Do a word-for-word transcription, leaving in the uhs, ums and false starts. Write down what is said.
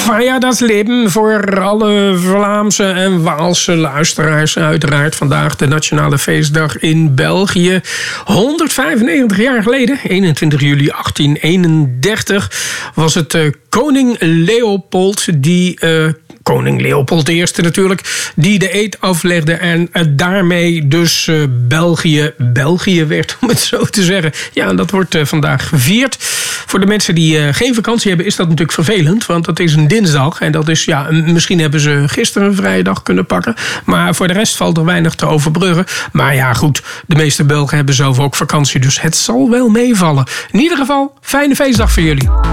Feier das Leben voor alle Vlaamse en Waalse luisteraars. Uiteraard vandaag de nationale feestdag in België. honderdvijfennegentig jaar geleden, eenentwintig juli achttien eenendertig... was het uh, koning Leopold die... Uh, Koning Leopold de Eerste natuurlijk, die de eed aflegde en daarmee dus uh, België België werd, om het zo te zeggen. Ja, en dat wordt uh, vandaag gevierd. Voor de mensen die uh, geen vakantie hebben is dat natuurlijk vervelend, want dat is een dinsdag. En dat is, ja, misschien hebben ze gisteren een vrije dag kunnen pakken. Maar voor de rest valt er weinig te overbruggen. Maar ja, goed, de meeste Belgen hebben zelf ook vakantie, dus het zal wel meevallen. In ieder geval, fijne feestdag voor jullie.